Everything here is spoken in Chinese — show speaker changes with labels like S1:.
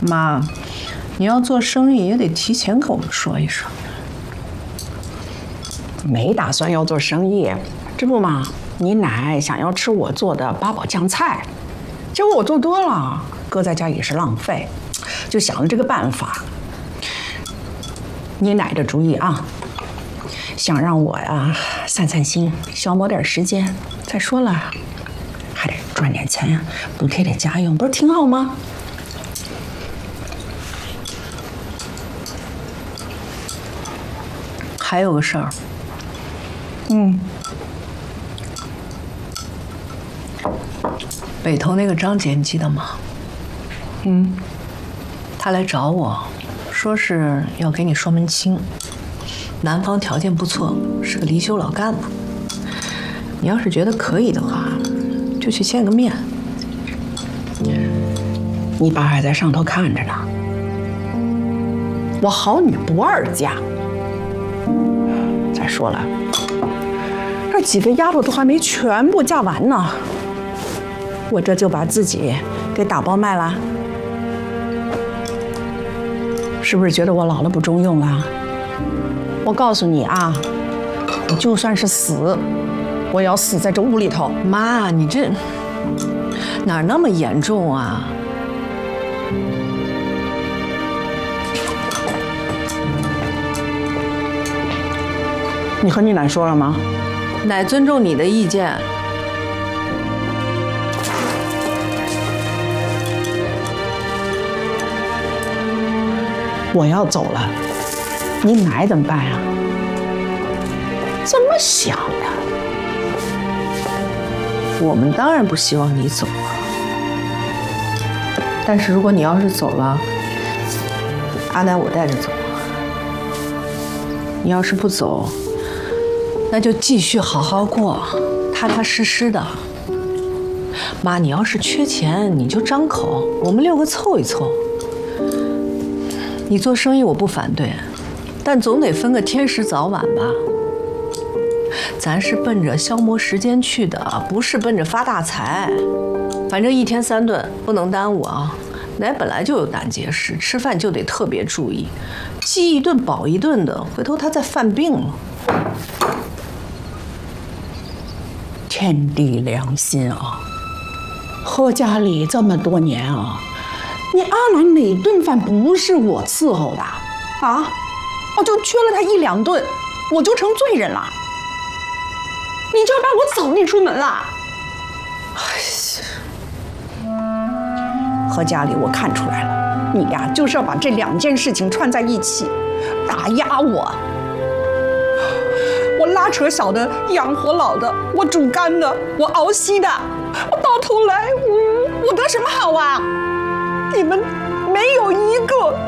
S1: 妈，你要做生意也得提前跟我们说一声。
S2: 没打算要做生意，这不嘛，你奶想要吃我做的八宝酱菜，结果我做多了，搁在家也是浪费，就想了这个办法。你奶的主意啊，想让我呀散散心，消磨点时间。再说了，还得赚点钱呀，补贴点家用，不是挺好吗？
S1: 还有个事儿，北头那个张姐，你记得吗？她来找我，说是要给你说门亲，男方条件不错，是个离休老干部。你要是觉得可以的话，就去见个面。
S2: 你爸还在上头看着呢。我好女不二家。再说了，这几个丫头都还没全部嫁完呢，我这就把自己给打包卖了，是不是觉得我老了不中用了？我告诉你啊，我就算是死，我也要死在这屋里头。
S1: 妈，你这哪那么严重啊？
S2: 你和你奶说了吗？
S1: 奶尊重你的意见。
S2: 我要走了，你奶怎么办呀？怎么想的？
S1: 我们当然不希望你走啊，但是如果你要是走了，阿奶我带着走。你要是不走，那就继续好好过，踏踏实实的。妈，你要是缺钱，你就张口，我们6个凑一凑。你做生意我不反对，但总得分个天时早晚吧。咱是奔着消磨时间去的，不是奔着发大财。反正1天3顿不能耽误啊。奶本来就有胆结石，吃饭就得特别注意，饥一顿饱一顿的，回头他再犯病了。
S2: 天地良心啊！和家里这么多年啊，你阿兰哪顿饭不是我伺候的啊？我就缺了他1、2顿，我就成罪人了。你就要把我扫地出门了？何家里我看出来了，你呀就是要把这2件事情串在一起，打压我。我拉扯小的，养活老的，我煮干的，我熬稀的，我到头来我得什么好啊？你们没有一个